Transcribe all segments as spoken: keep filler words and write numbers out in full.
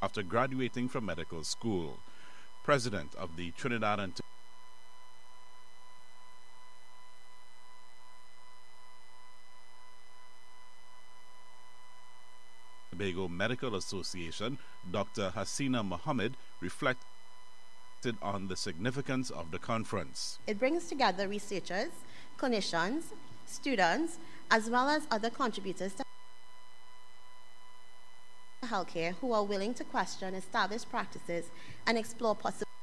after graduating from medical school. President of the Trinidad and Tobago Medical Association, Doctor Hasina Mohammed, reflected on the significance of the conference. It brings together researchers, clinicians, students, as well as other contributors to healthcare who are willing to question established practices and explore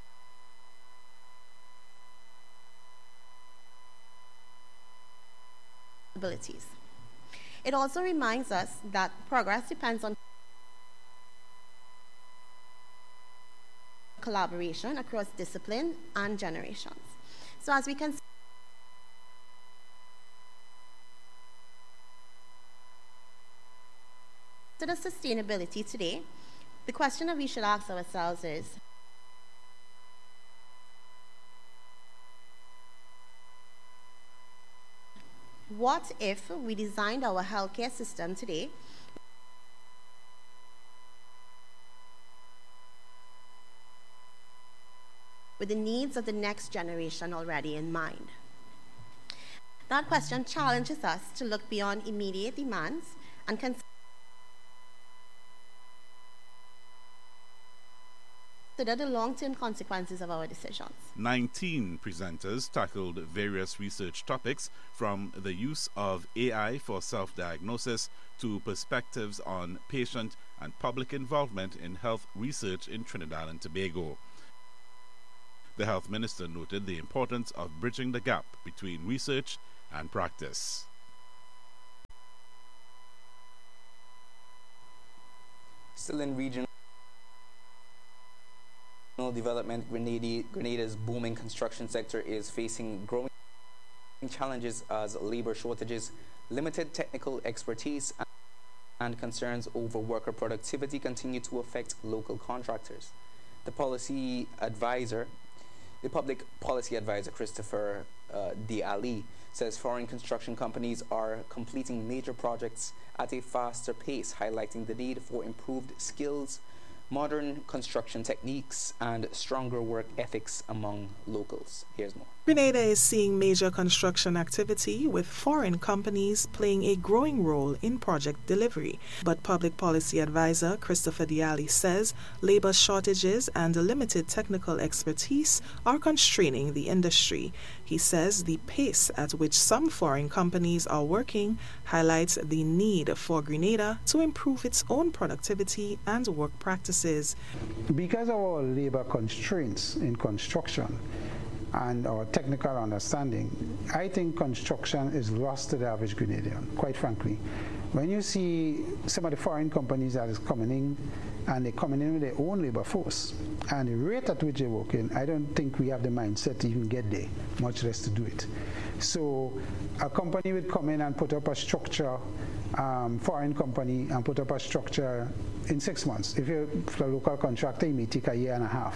possibilities. It also reminds us that progress depends on collaboration across discipline and generations. So as we can consider sustainability today, the question that we should ask ourselves is, what if we designed our healthcare system today with the needs of the next generation already in mind? That question challenges us to look beyond immediate demands and consider the long-term consequences of our decisions. nineteen presenters tackled various research topics, from the use of A I for self-diagnosis to perspectives on patient and public involvement in health research in Trinidad and Tobago. The health minister noted the importance of bridging the gap between research and practice. Still in regional development, Grenada, Grenada's booming construction sector is facing growing challenges as labor shortages, limited technical expertise, and concerns over worker productivity continue to affect local contractors. The policy advisor, the public policy advisor, Christopher uh, Diali, says foreign construction companies are completing major projects at a faster pace, highlighting the need for improved skills, modern construction techniques, and stronger work ethics among locals. Here's more. Grenada is seeing major construction activity, with foreign companies playing a growing role in project delivery. But public policy advisor Christopher Diali says labor shortages and limited technical expertise are constraining the industry. He says the pace at which some foreign companies are working highlights the need for Grenada to improve its own productivity and work practices. Because of our labor constraints in construction and our technical understanding, I think construction is lost to the average Grenadian, quite frankly. When you see some of the foreign companies that is coming in, and they're coming in with their own labor force, and the rate at which they're working, I don't think we have the mindset to even get there, much less to do it. So a company would come in and put up a structure, um, foreign company, and put up a structure in six months. If you're a local contractor, it may take a year and a half.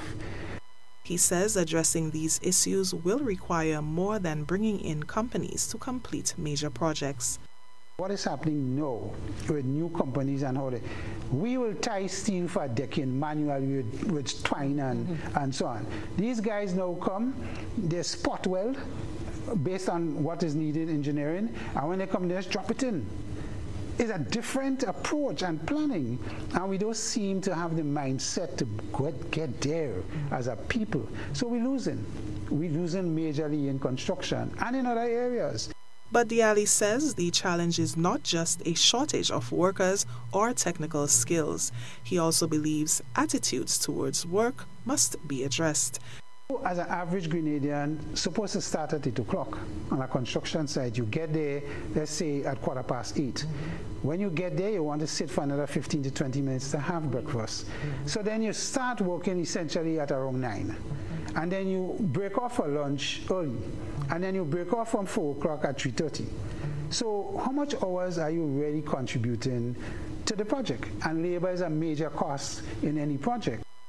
He says addressing these issues will require more than bringing in companies to complete major projects. What is happening now with new companies and how they, we will tie steel for a decade manually with, with twine and, mm-hmm. and so on. These guys now come, they spot weld based on what is needed engineering, and when they come, they just drop it in. It's a different approach and planning, and we don't seem to have the mindset to get, get there as a people. So we're losing. We're losing majorly in construction and in other areas. But Diali says the challenge is not just a shortage of workers or technical skills. He also believes attitudes towards work must be addressed. As an average Grenadian, supposed to start at eight o'clock on a construction site. You get there, let's say, at quarter past eight. Mm-hmm. When you get there, you want to sit for another fifteen to twenty minutes to have breakfast. Mm-hmm. So then you start working essentially at around nine. Mm-hmm. And then you break off for lunch early. And then you break off from four o'clock at three thirty. So how much hours are you really contributing to the project? And labor is a major cost in any project.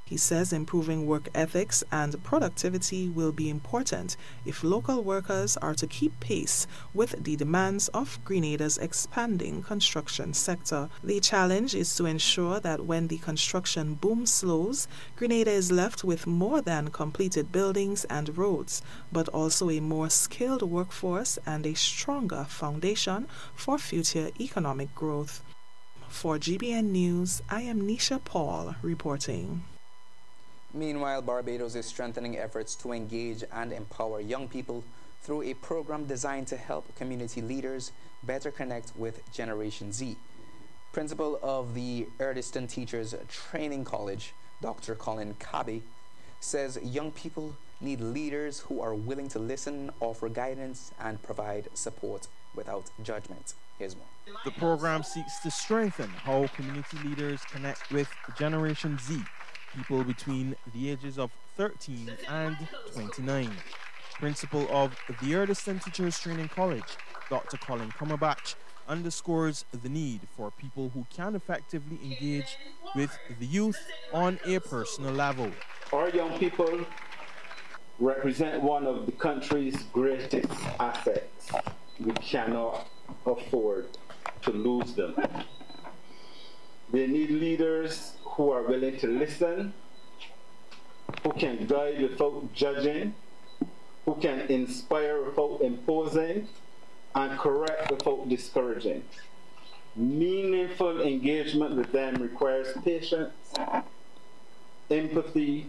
He says improving work ethics and productivity will be important if local workers are to keep pace with the demands of Grenada's expanding construction sector. The challenge is to ensure that when the construction boom slows, Grenada is left with more than completed buildings and roads, but also a more skilled workforce and a stronger foundation for future economic growth. For G B N News, I am Nisha Paul reporting. Meanwhile, Barbados is strengthening efforts to engage and empower young people through a program designed to help community leaders better connect with Generation Z. Principal of the Eardiston Teachers Training College, Doctor Colin Cabby, says young people need leaders who are willing to listen, offer guidance, and provide support without judgment. Here's more. The program seeks to strengthen how community leaders connect with Generation Z, people between the ages of thirteen and twenty-nine. Principal of the Eardiston Teachers Training College, Doctor Colin Cumberbatch, underscores the need for people who can effectively engage with the youth on a personal level. Our young people represent one of the country's greatest assets. We cannot afford to lose them. They need leaders who are willing to listen, who can guide without judging, who can inspire without imposing, and correct without discouraging. Meaningful engagement with them requires patience, empathy,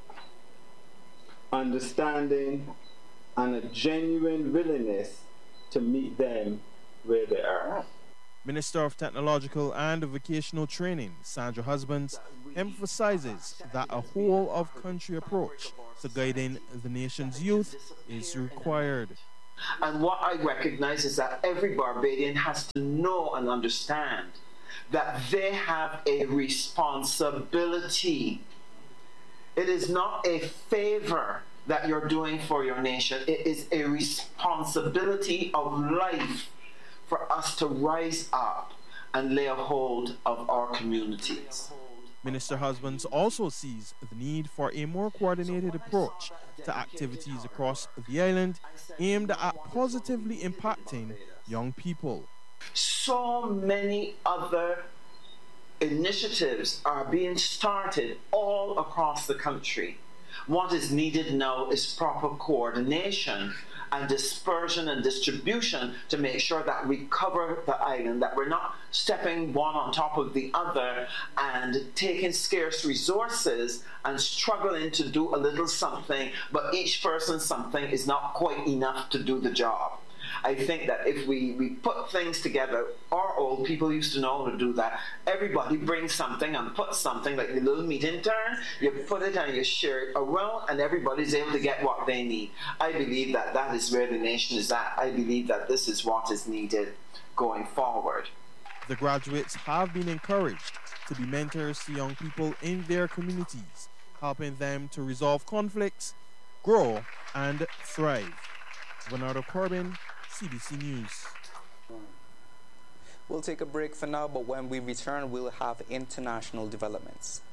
understanding, and a genuine willingness to meet them where they are. Minister of Technological and Vocational Training, Sandra Husbands, emphasizes that a whole-of-country approach to guiding the nation's youth is required. And what I recognize is that every Barbadian has to know and understand that they have a responsibility. It is not a favor that you're doing for your nation. It is a responsibility of life for us to rise up and lay a hold of our communities. Minister Husbands also sees the need for a more coordinated approach to activities across the island aimed at positively impacting young people. So many other initiatives are being started all across the country. What is needed now is proper coordination and dispersion and distribution to make sure that we cover the island, that we're not stepping one on top of the other and taking scarce resources and struggling to do a little something, but each person's something is not quite enough to do the job. I think that if we, we put things together, our old people used to know how to do that. Everybody brings something and puts something, like the little meat in turn, you put it and you share it around and everybody's able to get what they need. I believe that that is where the nation is at. I believe that this is what is needed going forward. The graduates have been encouraged to be mentors to young people in their communities, helping them to resolve conflicts, grow, and thrive. Bernardo Corbin, C B C News. We'll take a break for now, but when we return, we'll have international developments.